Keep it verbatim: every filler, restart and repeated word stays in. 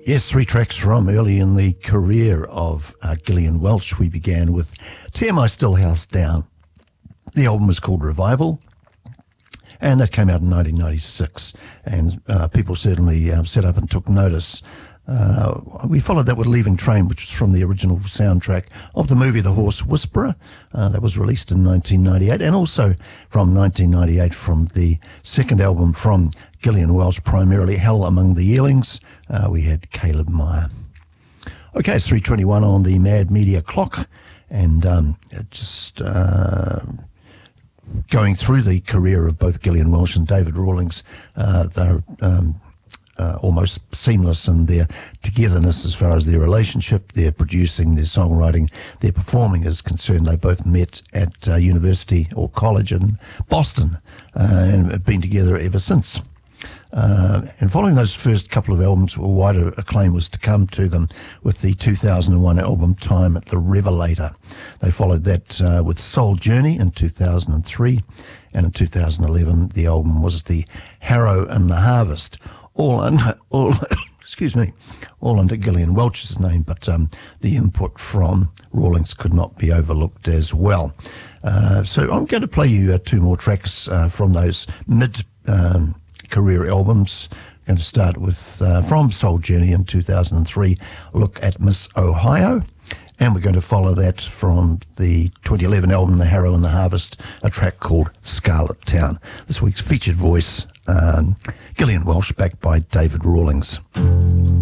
Yes, three tracks from early in the career of uh, Gillian Welch. We began with Tear My Still House Down. The album was called Revival, and that came out in nineteen ninety-six, and uh, people certainly uh, set up and took notice. Uh, we followed that with Leaving Train, which was from the original soundtrack of the movie The Horse Whisperer. Uh, that was released in nineteen ninety-eight, and also from nineteen ninety-eight from the second album from Gillian Welch, primarily Hell Among the Yearlings. Uh, we had Caleb Meyer. Okay, it's three twenty-one on the Mad Media clock, and um, just uh, going through the career of both Gillian Welch and David Rawlings. Uh, they're um, Uh, almost seamless in their togetherness as far as their relationship, their producing, their songwriting, their performing is concerned. They both met at uh, university or college in Boston uh, and have been together ever since. Uh, and following those first couple of albums, well, wider acclaim was to come to them with the two thousand one album Time at the Revelator. They followed that uh, with Soul Journey in two thousand three, and in two thousand eleven the album was The Harrow and the Harvest. All under, all, excuse me, all under Gillian Welch's name, but um, the input from Rawlings could not be overlooked as well. Uh, so I'm going to play you uh, two more tracks uh, from those mid-career um, albums. I'm going to start with, uh, from Soul Journey in two thousand three, Look at Miss Ohio. And we're going to follow that from the twenty eleven album, The Harrow and the Harvest, a track called Scarlet Town. This week's featured voice, um, Gillian Welch, backed by David Rawlings.